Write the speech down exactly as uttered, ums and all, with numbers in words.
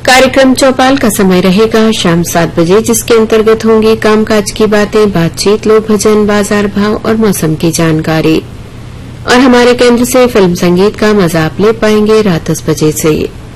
कार्यक्रम चौपाल का समय रहेगा शाम सात बजे, जिसके अंतर्गत होंगी कामकाज की बातें, बातचीत, लोक भजन, बाजार भाव और मौसम की जानकारी। और हमारे केंद्र से फिल्म संगीत का मजा आप ले पाएंगे रात दस बजे से।